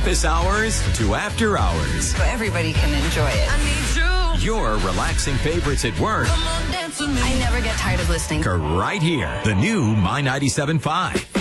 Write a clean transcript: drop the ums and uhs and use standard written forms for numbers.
office hours to after hours. So everybody can enjoy it. I need you. Your relaxing favorites at work Come on, dance with me. I never get tired of listening. are right here. The new My 97.5.